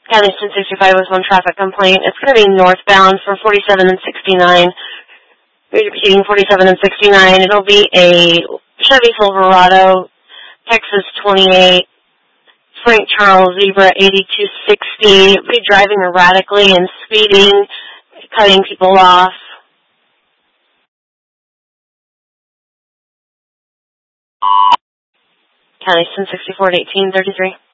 County 1065 was one traffic complaint. It's going to be northbound for 47 and 69. Repeating 47 and 69. It'll be a Chevy Silverado, Texas 28, Frank Charles Zebra 8260. It'll be driving erratically and speeding, cutting people off. County 1064 to 1833.